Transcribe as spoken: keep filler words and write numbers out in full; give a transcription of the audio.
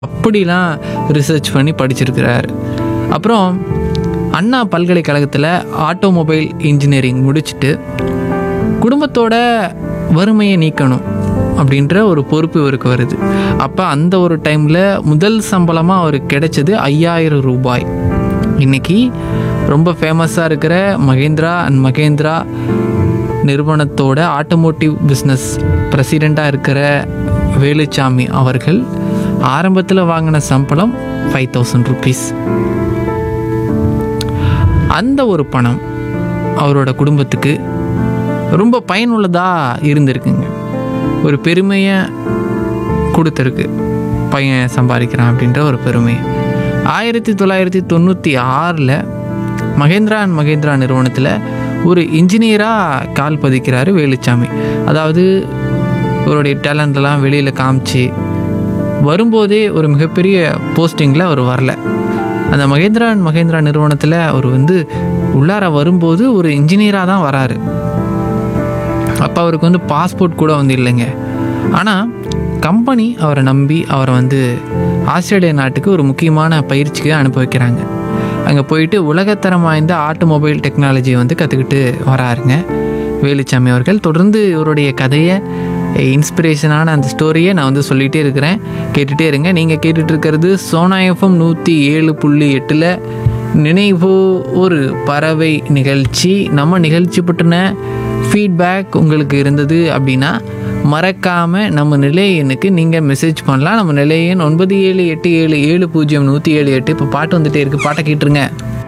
அப்படிலாம் ரிசர்ச் பண்ணி படிச்சிருக்கிறார். அப்புறம் அண்ணா பல்கலைக்கழகத்தில் ஆட்டோமொபைல் இன்ஜினியரிங் முடிச்சுட்டு குடும்பத்தோட வறுமையை நீக்கணும் அப்படின்ற ஒரு பொறுப்பு இவருக்கு வருது. அப்போ அந்த ஒரு டைமில் முதல் சம்பளமாக அவருக்கு கிடைச்சது ஐயாயிரம் ரூபாய். இன்றைக்கி ரொம்ப ஃபேமஸாக இருக்கிற மகேந்திரா அண்ட் மகேந்திரா நிறுவனத்தோட ஆட்டோமோட்டிவ் பிஸ்னஸ் பிரசிடெண்ட்டாக இருக்கிற வேலுச்சாமி அவர்கள் ஆரம்பத்தில் வாங்கின சம்பளம் ஃபைவ் தௌசண்ட் ருபீஸ். அந்த ஒரு பணம் அவரோட குடும்பத்துக்கு ரொம்ப பயனுள்ளதாக இருந்திருக்குங்க. ஒரு பெருமையை கொடுத்துருக்கு, பையன் சம்பாதிக்கிறான் அப்படின்ற ஒரு பெருமை. ஆயிரத்தி தொள்ளாயிரத்தி தொண்ணூற்றி ஆறில் மகேந்திரா அண்ட் மகேந்திரா நிறுவனத்தில் ஒரு இன்ஜினியராக கால் பதிக்கிறாரு வேலுச்சாமி. அதாவது அவருடைய டேலண்ட்லாம் வெளியில் காமிச்சு வரும்போதே ஒரு மிகப்பெரிய போஸ்டிங்கில் அவர் வரல. அந்த மகேந்திரா அண்ட் மகேந்திரா நிறுவனத்தில் அவர் வந்து உள்ளார வரும்போது ஒரு இன்ஜினியராக தான் வராரு. அப்போ அவருக்கு வந்து பாஸ்போர்ட் கூட வந்து இல்லைங்க. ஆனால் கம்பெனி அவரை நம்பி அவரை வந்து ஆஸ்திரேலியா நாட்டுக்கு ஒரு முக்கியமான பயிற்சிக்கு அனுப்பி வைக்கிறாங்க. அங்கே போயிட்டு உலகத்தரம் வாய்ந்த ஆட்டோமொபைல் டெக்னாலஜியை வந்து கற்றுக்கிட்டு வராருங்க வேலுச்சாமி அவர்கள். தொடர்ந்து இவருடைய கதையை, இன்ஸ்பிரேஷனான அந்த ஸ்டோரியை நான் வந்து சொல்லிகிட்டே இருக்கிறேன், கேட்டுகிட்டே இருங்க. நீங்கள் கேட்டுட்டு இருக்கிறது சோனா எஃப்எம் நூற்றி ஏழு புள்ளி எட்டில் நினைவோ ஒரு பறவை நிகழ்ச்சி. நம்ம நிகழ்ச்சி பற்றின ஃபீட்பேக் உங்களுக்கு இருந்தது அப்படின்னா மறக்காமல் நம்ம நிலைய எண்ணுக்கு நீங்கள் மெசேஜ் பண்ணலாம். நம்ம நிலைய எண் ஒன்பது ஏழு எட்டு ஏழு ஏழு பூஜ்ஜியம் நூற்றி ஏழு எட்டு. இப்போ பாட்டு வந்துகிட்டே இருக்குது, பாட்டை கேட்டுருங்க.